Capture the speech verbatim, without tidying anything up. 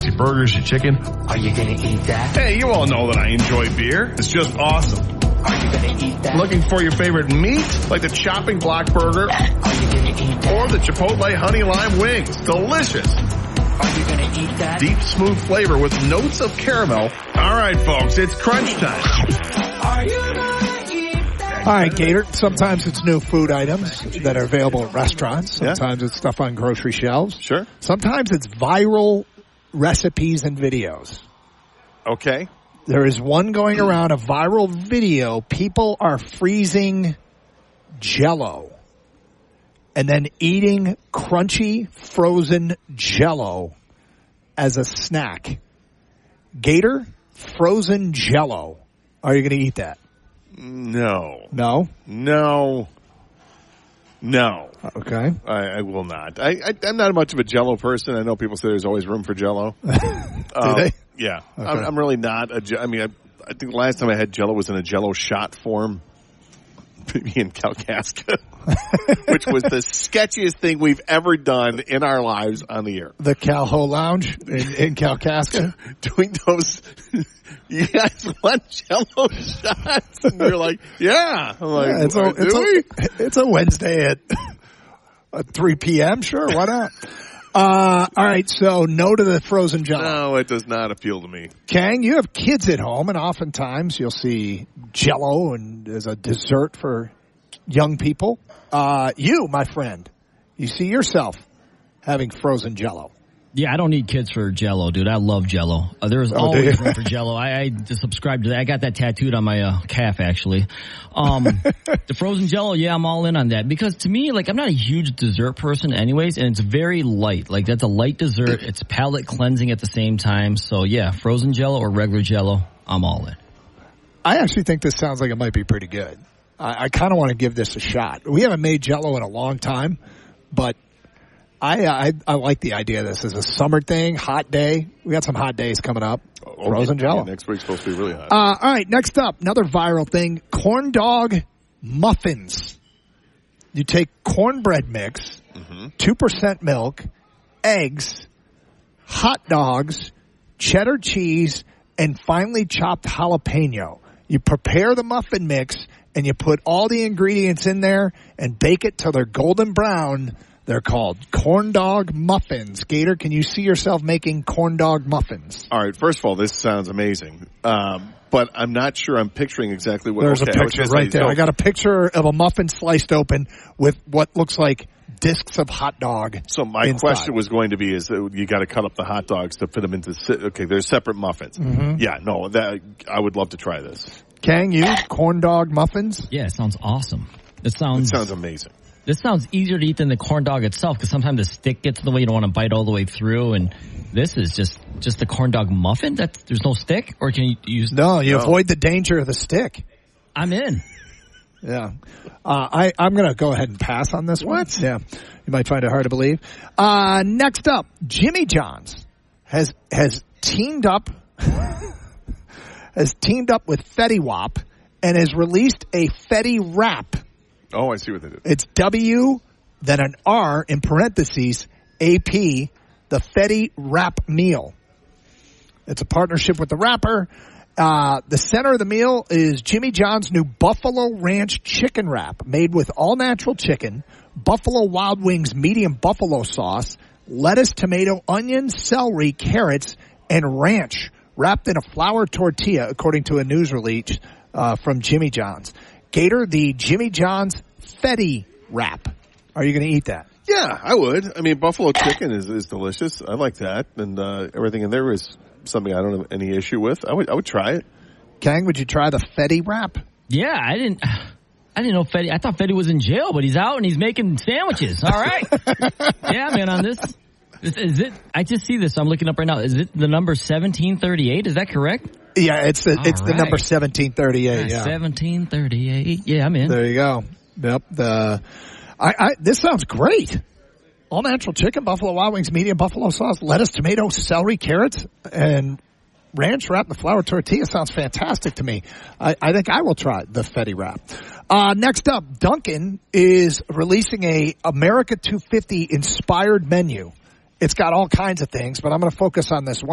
your burgers, your chicken. Are you gonna eat that? Hey, you all know that I enjoy beer. It's just awesome. Are you gonna eat that? Looking for your favorite meat, like the chopping block burger, Are you gonna eat that? or the Chipotle honey lime wings. Delicious. Are you gonna eat that? Deep, smooth flavor with notes of caramel. All right, folks, it's crunch time. Are you gonna eat that? All right, Gator. Sometimes it's new food items that are available at restaurants. Yeah. Sometimes it's stuff on grocery shelves. Sure. Sometimes it's viral recipes and videos. Okay. There is one going around, a viral video. People are freezing Jell-O and then eating crunchy frozen Jell-O as a snack. Gator, frozen Jell-O. Are you going to eat that? No. No? No. No. Okay. I, I will not. I, I, I'm not much of a Jell-O person. I know people say there's always room for Jell-O. Do Um, they? Yeah. Okay. I'm, I'm really not a Je- I mean, I, I think the last time I had Jell-O was in a Jell-O shot form in Kalkaska, which was the sketchiest thing we've ever done in our lives on the air. The Calho Lounge in, in Kalkaska? Doing those, you guys want Jell-O shots? And you're like, yeah. I'm like, Yeah, it's, a, do it's, we? a, it's a Wednesday at, at three p.m. Sure, why not? Uh, all right, so no to the frozen Jell-O. No, it does not appeal to me. Kang, you have kids at home, and oftentimes you'll see Jell-O and as a dessert for young people. Uh, you, my friend, you see yourself having frozen Jell-O. Yeah, I don't need kids for Jell-O, dude. I love Jell-O. Uh, there's Oh, always do room for Jell-O. I, I just subscribe to that. I got that tattooed on my uh, calf, actually. Um, the frozen Jell-O, yeah, I'm all in on that. Because to me, like, I'm not a huge dessert person anyways, and it's very light. Like, that's a light dessert. It's palate cleansing at the same time. So, yeah, frozen Jell-O or regular Jell-O, I'm all in. I actually think this sounds like it might be pretty good. I, I kind of want to give this a shot. We haven't made Jell-O in a long time, but I, I I like the idea of this as a summer thing, hot day. We got some hot days coming up. Oh, Frozen yeah, Jell-O. next week's supposed to be really hot. Uh, all right, next up, another viral thing, corn dog muffins. You take cornbread mix, Mm-hmm. two percent milk, eggs, hot dogs, cheddar cheese, and finely chopped jalapeno. You prepare the muffin mix, and you put all the ingredients in there and bake it till they're golden brown. They're called corn dog muffins. Gator, can you see yourself making corn dog muffins? All right, first of all, this sounds amazing. Um, but I'm not sure I'm picturing exactly what. There's okay, a I was picture gonna right say, there. no, I got a picture of a muffin sliced open with what looks like discs of hot dog. So my inside. question was going to be: Is that you got to cut up the hot dogs to fit them into? Okay, there's separate muffins. Mm-hmm. Yeah, no, that I would love to try this. Kang, you corn dog muffins? Yeah, it sounds awesome. It It sounds, sounds amazing. this sounds easier to eat than the corn dog itself because sometimes the stick gets in the way. You don't want to bite all the way through. And this is just, just the corn dog muffin? That's, there's no stick? Or can you use... No, you No. avoid the danger of the stick. I'm in. Yeah. Uh, I, I'm going to go ahead and pass on this one. What? Yeah. You might find it hard to believe. Uh, next up, Jimmy John's has, has teamed up, has teamed up with Fetty Wap and has released a Fetty Wrap. Oh, I see what they did. It's W, then an R in parentheses, A P, the Fetty Wrap Meal. It's a partnership with the rapper. Uh, the center of the meal is Jimmy John's new Buffalo Ranch Chicken Wrap, made with all-natural chicken, Buffalo Wild Wings medium buffalo sauce, lettuce, tomato, onion, celery, carrots, and ranch, wrapped in a flour tortilla, according to a news release uh, from Jimmy John's. Gator, the Jimmy John's Fetty Wrap. Are you going to eat that? Yeah, I would. I mean, buffalo chicken is, is delicious. I like that, and uh, everything in there is something I don't have any issue with. I would I would try it. Kang, would you try the Fetty Wrap? Yeah, I didn't... I didn't know Fetty... I thought Fetty was in jail, but he's out and he's making sandwiches. All right. Yeah, man, on this... Is, is it... I just see this. I'm looking up right now. Is it the number seventeen thirty-eight? Is that correct? Yeah, it's the, it's All the right. number seventeen thirty-eight. Yeah. seventeen thirty-eight. Yeah, I'm in. There you go. Yep. The I, I this sounds great. All natural chicken, Buffalo Wild Wings, medium buffalo sauce, lettuce, tomato, celery, carrots, and ranch wrapped in the flour tortilla. Sounds fantastic to me. I, I think I will try the Fetty Wrap. Uh, next up, Dunkin' is releasing a America two fifty inspired menu. It's got all kinds of things, but I'm going to focus on this one.